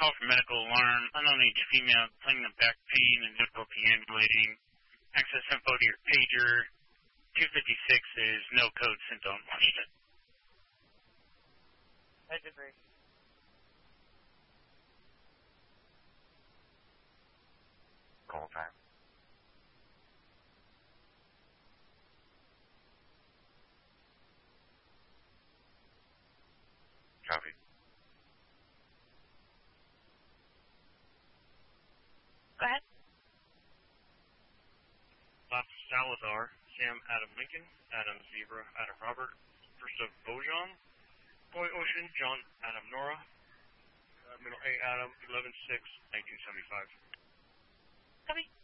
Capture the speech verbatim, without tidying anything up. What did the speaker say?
call for medical alarm. Unknown age female, claiming of back pain and difficulty ambulating. Access info to your pager. two fifty-six is no code sent on Washington. I agree. Call time. Copy. Go ahead. Last Salazar, Sam Adam Lincoln, Adam Zebra, Adam Robert, first of Bojan, Boy Ocean, John Adam Nora, uh, middle A Adam, eleven six, nineteen seventy-five. Copy.